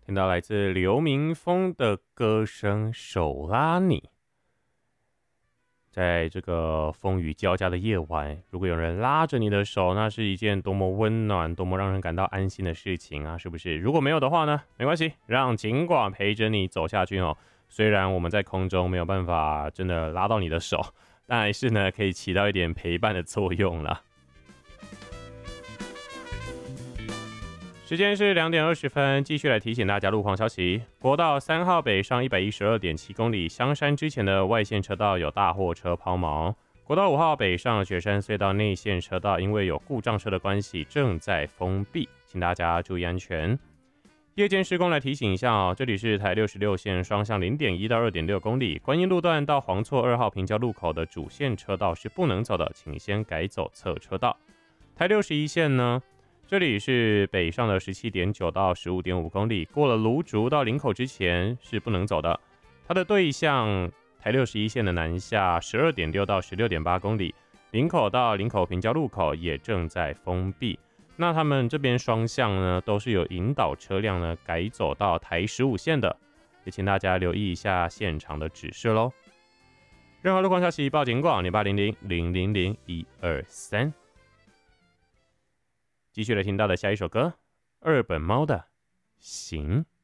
听到来自刘明峰的歌声《手拉你》。在这个风雨交加的夜晚，如果有人拉着你的手，那是一件多么温暖、多么让人感到安心的事情啊，是不是？如果没有的话呢，没关系，让警广陪着你走下去哦。虽然我们在空中没有办法真的拉到你的手，但还是呢可以起到一点陪伴的作用啦。时间是2点20分，继续来提醒大家路况消息。国道3号北上112.7公里，香山之前的外线车道有大货车抛锚。国道5号北上雪山隧道内线车道因为有故障车的关系正在封闭，请大家注意安全。夜间施工来提醒一下哦，这里是台66线双向0.1到2.6公里，观音路段到黄厝2号平交路口的主线车道是不能走的，请先改走侧车道。台61线呢？这里是北上的17.9到15.5公里，过了芦竹到林口之前是不能走的。它的对向台61线的南下12.6到16.8公里，林口到林口平交路口也正在封闭。那他们这边双向呢，都是有引导车辆呢改走到台15线的，也请大家留意一下现场的指示咯。任何路况消息报警广0800000123。继续来听到的下一首歌，二本猫的《行》。